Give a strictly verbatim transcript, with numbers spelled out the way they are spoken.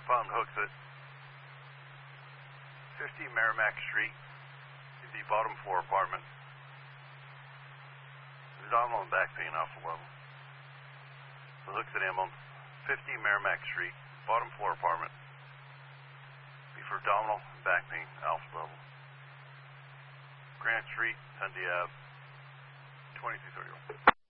found hooks at fifty Merrimack Street, the bottom floor apartment. Abdominal and back pain alpha level. The hooks at M on fifty Merrimack Street, bottom floor apartment. Be for abdominal and back pain alpha level. Grant Street, Dundee Ave, twenty-two thirty-one.